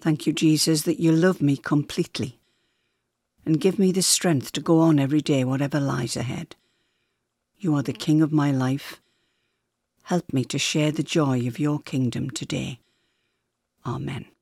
Thank you, Jesus, that you love me completely and give me the strength to go on every day, whatever lies ahead. You are the King of my life. Help me to share the joy of your kingdom today. Amen.